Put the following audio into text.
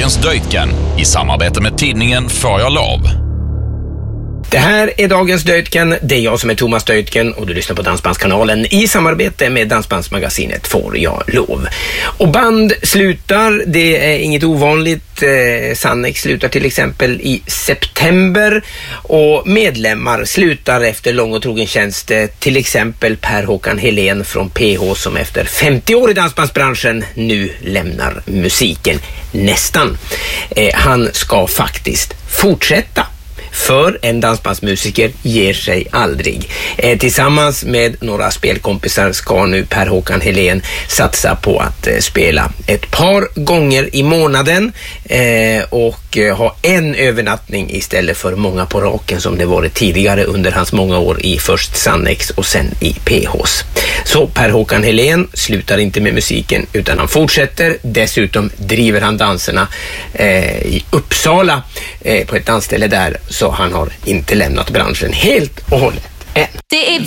dagens Döjtgen i samarbete med tidningen Får jag lov. Det här är dagens Döjtgen. Det är jag som är Thomas Döjtgen och du lyssnar på Dansbandskanalen i samarbete med Dansbandsmagasinet Får jag lov. Och band slutar, det är inget ovanligt. Sannex slutar till exempel i september och medlemmar slutar efter lång och trogen tjänst. Till exempel Per-Håkan Helén från PH som efter 50 år i dansbandsbranschen nu lämnar musiken. Nästan. Han ska faktiskt fortsätta. För en dansbandsmusiker ger sig aldrig. Tillsammans med några spelkompisar ska nu Per-Håkan Helén satsa på att spela ett par gånger i månaden och ha en övernattning istället för många på raken som det varit tidigare under hans många år i först Sannex och sen i PHs. Så Per-Håkan Helén slutar inte med musiken utan han fortsätter. Dessutom driver han danserna i Uppsala på ett dansställe där, så han har inte lämnat branschen helt och hållet än. Det är